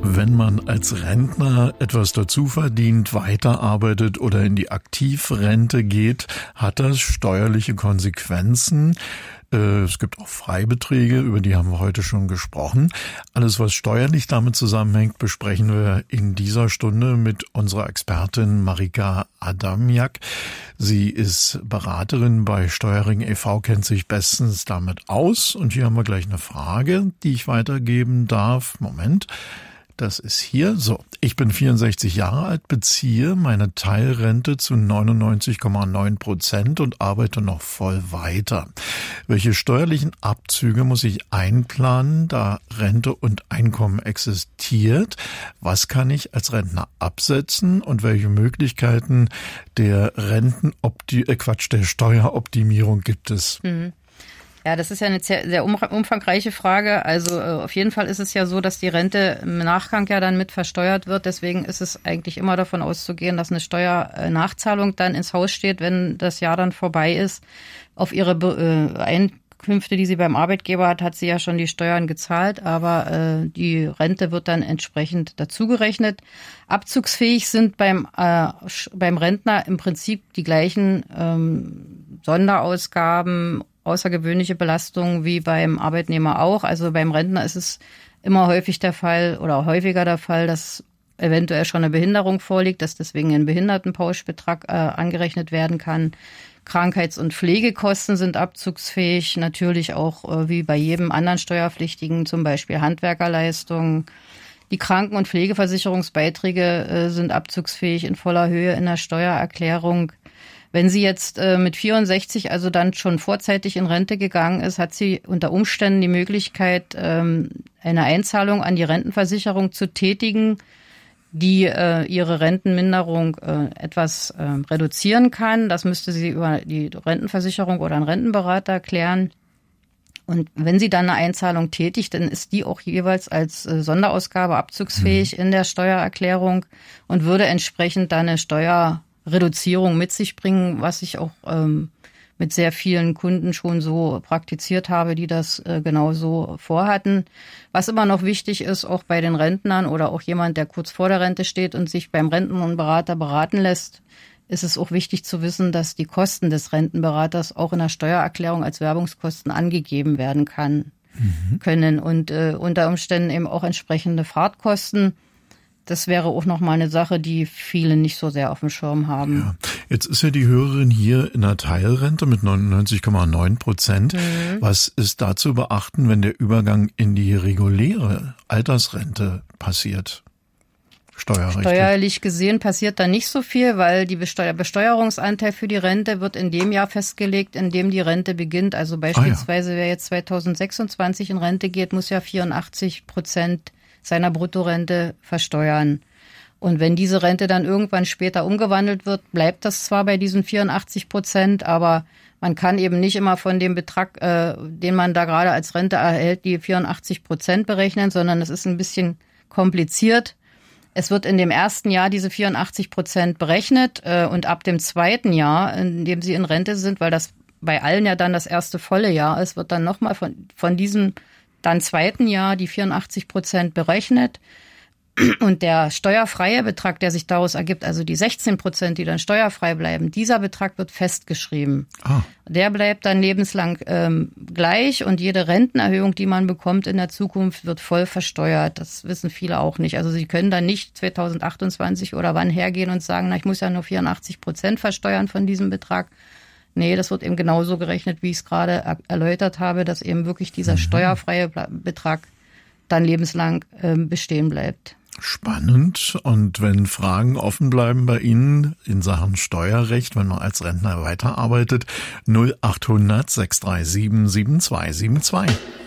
Wenn man als Rentner etwas dazu verdient, weiterarbeitet oder in die Aktivrente geht, hat das steuerliche Konsequenzen. Es gibt auch Freibeträge, über die haben wir heute schon gesprochen. Alles, was steuerlich damit zusammenhängt, besprechen wir in dieser Stunde mit unserer Expertin Marika Adamiak. Sie ist Beraterin bei Steuerring e.V., kennt sich bestens damit aus. Und hier haben wir gleich eine Frage, die ich weitergeben darf. Moment. Das ist hier. So, ich bin 64 Jahre alt, beziehe meine Teilrente zu 99,9% und arbeite noch voll weiter. Welche steuerlichen Abzüge muss ich einplanen, da Rente und Einkommen existiert? Was kann ich als Rentner absetzen und welche Möglichkeiten der der Steueroptimierung gibt es? Ja, das ist ja eine sehr umfangreiche Frage. Also auf jeden Fall ist es ja so, dass die Rente im Nachgang ja dann mit versteuert wird. Deswegen ist es eigentlich immer davon auszugehen, dass eine Steuernachzahlung dann ins Haus steht, wenn das Jahr dann vorbei ist. Auf ihre Einkünfte, die sie beim Arbeitgeber hat sie ja schon die Steuern gezahlt, aber die Rente wird dann entsprechend dazugerechnet. Abzugsfähig sind beim Rentner im Prinzip die gleichen Sonderausgaben, außergewöhnliche Belastungen wie beim Arbeitnehmer auch. Also beim Rentner ist es immer häufig der Fall oder häufiger der Fall, dass eventuell schon eine Behinderung vorliegt, dass deswegen ein Behindertenpauschbetrag angerechnet werden kann. Krankheits- und Pflegekosten sind abzugsfähig, natürlich auch wie bei jedem anderen Steuerpflichtigen, zum Beispiel Handwerkerleistungen. Die Kranken- und Pflegeversicherungsbeiträge sind abzugsfähig in voller Höhe in der Steuererklärung. Wenn sie jetzt mit 64, also dann schon vorzeitig in Rente gegangen ist, hat sie unter Umständen die Möglichkeit, eine Einzahlung an die Rentenversicherung zu tätigen, die ihre Rentenminderung etwas reduzieren kann. Das müsste sie über die Rentenversicherung oder einen Rentenberater klären. Und wenn sie dann eine Einzahlung tätigt, dann ist die auch jeweils als Sonderausgabe abzugsfähig in der Steuererklärung und würde entsprechend dann eine Steuerreduzierung mit sich bringen, was ich auch mit sehr vielen Kunden schon so praktiziert habe, die das genauso vorhatten. Was immer noch wichtig ist, auch bei den Rentnern oder auch jemand, der kurz vor der Rente steht und sich beim Rentenberater beraten lässt, ist es auch wichtig zu wissen, dass die Kosten des Rentenberaters auch in der Steuererklärung als Werbungskosten angegeben werden können und unter Umständen eben auch entsprechende Fahrtkosten. Das wäre auch nochmal eine Sache, die viele nicht so sehr auf dem Schirm haben. Ja. Jetzt ist ja die Hörerin hier in der Teilrente mit 99,9%. Was ist da zu beachten, wenn der Übergang in die reguläre Altersrente passiert? Steuerlich gesehen passiert da nicht so viel, weil der Besteuerungsanteil für die Rente wird in dem Jahr festgelegt, in dem die Rente beginnt. Also beispielsweise, wer jetzt 2026 in Rente geht, muss ja 84% seiner Bruttorente versteuern. Und wenn diese Rente dann irgendwann später umgewandelt wird, bleibt das zwar bei diesen 84%, aber man kann eben nicht immer von dem Betrag, den man da gerade als Rente erhält, die 84% berechnen, sondern es ist ein bisschen kompliziert. Es wird in dem ersten Jahr diese 84% berechnet und ab dem zweiten Jahr, in dem sie in Rente sind, weil das bei allen ja dann das erste volle Jahr ist, wird dann nochmal von diesem dann zweiten Jahr die 84% berechnet. Und der steuerfreie Betrag, der sich daraus ergibt, also die 16%, die dann steuerfrei bleiben, dieser Betrag wird festgeschrieben. Der bleibt dann lebenslang gleich und jede Rentenerhöhung, die man bekommt in der Zukunft, wird voll versteuert. Das wissen viele auch nicht. Also sie können dann nicht 2028 oder wann hergehen und sagen, na, ich muss ja nur 84% versteuern von diesem Betrag. Nee, das wird eben genauso gerechnet, wie ich es gerade erläutert habe, dass eben wirklich dieser steuerfreie Betrag dann lebenslang bestehen bleibt. Spannend. Und wenn Fragen offen bleiben bei Ihnen in Sachen Steuerrecht, wenn man als Rentner weiterarbeitet, 0800 637 7272.